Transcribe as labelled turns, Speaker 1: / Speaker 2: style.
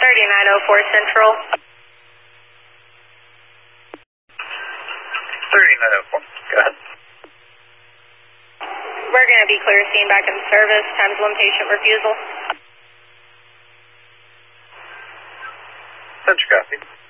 Speaker 1: 3904 Central.
Speaker 2: 3904, go ahead.
Speaker 1: We're going to be clear scene back in service, times 1 patient refusal.
Speaker 2: Center copy.